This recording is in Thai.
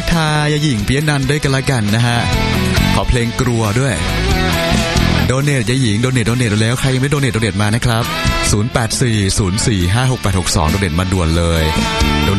ทายาหญิงปิยะนันท์ด้วยกันละกันนะฮะขอเพลงกลัวด้วยโดเนทยาหญิงโดเนทแล้วใครยังไม่โดเนทมานะครับ0840456862โดเนทมาด่วนเลย